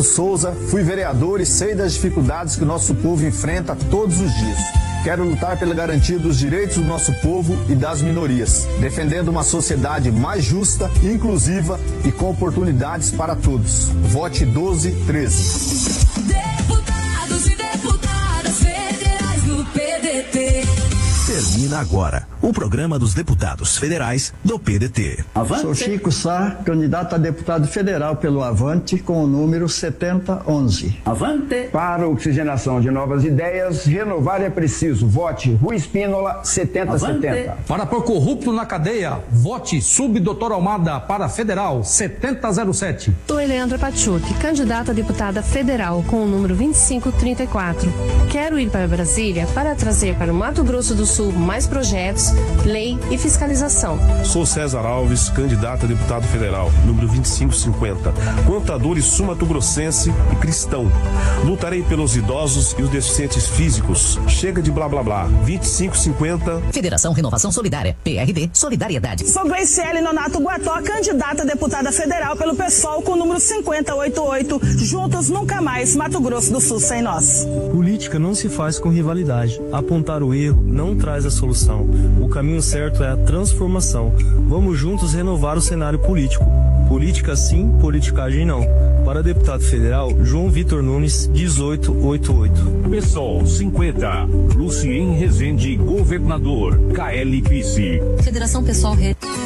Roberto Souza, fui vereador e sei das dificuldades que o nosso povo enfrenta todos os dias. Quero lutar pela garantia dos direitos do nosso povo e das minorias, defendendo uma sociedade mais justa, inclusiva e com oportunidades para todos. Vote 1213. Deputados e deputadas federais do PDT. Termina agora o programa dos deputados federais do PDT. Avante. Sou Chico Sá, candidato a deputado federal pelo Avante com o número 7011. Avante. Para oxigenação de novas ideias, renovar é preciso. Vote Rui Espínola 7070. Para pôr corrupto na cadeia, vote Subdoutor Almada para federal 7007. Sou Eleandra Pachuti, candidata a deputada federal com o número 2534. Quero ir para Brasília para trazer para o Mato Grosso do Sul mais projetos, lei e fiscalização. Sou César Alves, candidato a deputado federal, número 2550, contador e sul-mato-grossense e cristão. Lutarei pelos idosos e os deficientes físicos. Chega de blá blá blá. 2550. Federação Renovação Solidária, PRD, Solidariedade. Sou Gleiciele Nonato Guató, candidata a deputada federal pelo PSOL com o número 5088. Juntos nunca mais, Mato Grosso do Sul sem nós. Política não se faz com rivalidade. Apontar o erro não traz a solução. O caminho certo é a transformação. Vamos juntos renovar o cenário político. Política sim, politicagem não. Para deputado federal, João Vitor Nunes, 1888. PSOL 50, Lucien Rezende, governador, KL Vice. Federação PSOL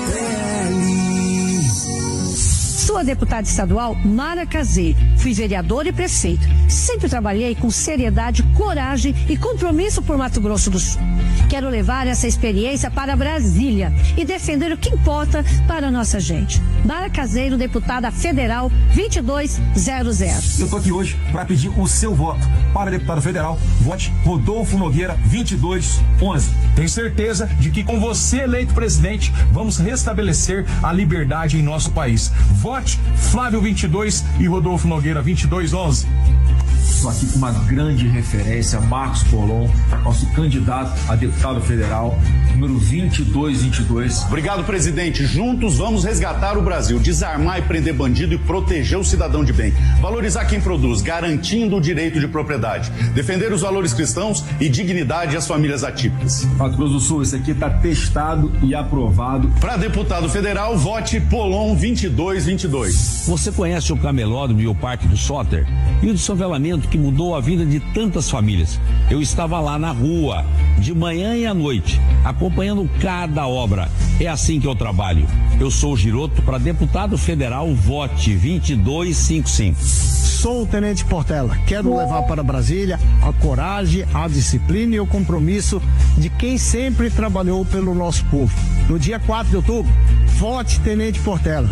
Sou a deputada estadual Mara Caseiro. Fui vereadora e prefeito. Sempre trabalhei com seriedade, coragem e compromisso por Mato Grosso do Sul. Quero levar essa experiência para Brasília e defender o que importa para a nossa gente. Mara Caseiro, deputada federal 2200. Eu tô aqui hoje para pedir o seu voto. Para deputado federal, vote Rodolfo Nogueira 2211. Tenho certeza de que com você eleito presidente, vamos restabelecer a liberdade em nosso país. Vote Flávio 22 e Rodolfo Nogueira 2211. Estou aqui com uma grande referência, Marcos Polon, nosso candidato a deputado federal, número 2222. Obrigado, presidente. Juntos vamos resgatar o Brasil, desarmar e prender bandido e proteger o cidadão de bem. Valorizar quem produz, garantindo o direito de propriedade. Defender os valores cristãos e dignidade às famílias atípicas. Mato Grosso do Sul, esse aqui está testado e aprovado. Para deputado federal, vote Polon 2222. Você conhece o camelódromo e o Parque do Soter? E o desfavelamento que mudou a vida de tantas famílias. Eu estava lá na rua, de manhã e à noite, acompanhando cada obra. É assim que eu trabalho. Eu sou o Giroto, para deputado federal, vote 2255. Sou o Tenente Portela. Quero levar para Brasília a coragem, a disciplina e o compromisso de quem sempre trabalhou pelo nosso povo. No dia 4 de outubro, vote Tenente Portela.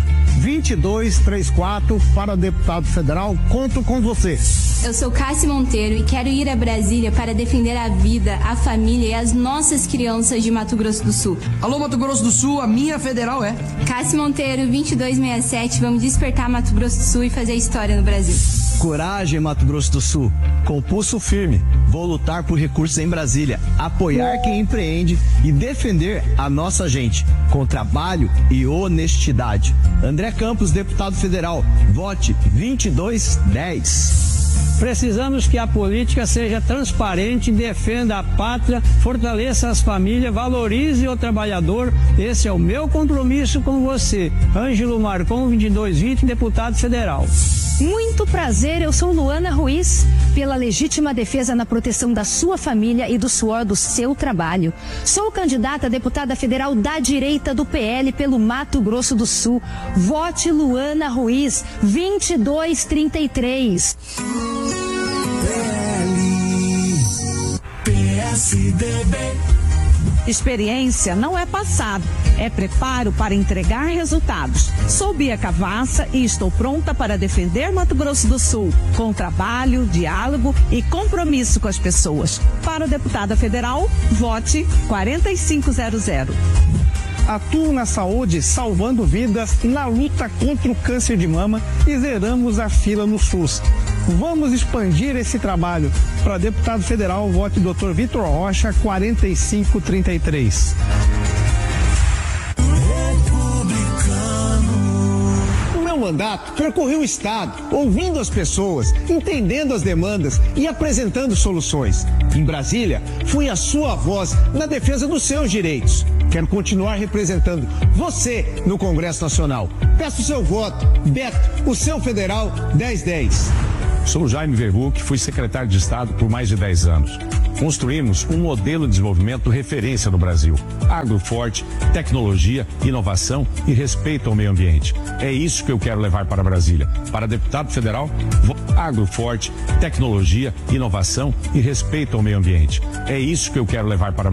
2234 para deputado federal. Conto com você. Eu sou Cássia Monteiro e quero ir a Brasília para defender a vida, a família e as nossas crianças de Mato Grosso do Sul. Alô, Mato Grosso do Sul, a minha federal é Cássia Monteiro, 2267. Vamos despertar Mato Grosso do Sul e fazer história no Brasil. Coragem, Mato Grosso do Sul. Com pulso firme, vou lutar por recursos em Brasília, apoiar quem empreende e defender a nossa gente, com trabalho e honestidade. André Campos, deputado federal, vote 2210. Precisamos que a política seja transparente, defenda a pátria, fortaleça as famílias, valorize o trabalhador. Esse é o meu compromisso com você. Ângelo Marcon, 2220, deputado federal. Muito prazer, eu sou Luana Ruiz, pela legítima defesa na proteção da sua família e do suor do seu trabalho. Sou candidata a deputada federal da direita do PL pelo Mato Grosso do Sul. Vote Luana Ruiz, 2233. PSDB. Experiência não é passado, é preparo para entregar resultados. Sou Bia Cavassa e estou pronta para defender Mato Grosso do Sul, com trabalho, diálogo e compromisso com as pessoas. Para a deputada federal, vote 4500. Atuo na saúde, salvando vidas na luta contra o câncer de mama e zeramos a fila no SUS. Vamos expandir esse trabalho. Para deputado federal, vote Dr. Vitor Rocha, 4533. No meu mandato, candidato percorri o estado, ouvindo as pessoas, entendendo as demandas e apresentando soluções. Em Brasília, fui a sua voz na defesa dos seus direitos. Quero continuar representando você no Congresso Nacional. Peço seu voto. Beto, o seu Federal 1010. Sou Jaime Verbuck, fui secretário de Estado por mais de 10 anos. Construímos um modelo de desenvolvimento referência no Brasil. Agro forte, tecnologia, inovação e respeito ao meio ambiente. É isso que eu quero levar para Brasília. Para deputado federal, agro forte, tecnologia, inovação e respeito ao meio ambiente. É isso que eu quero levar para Brasília.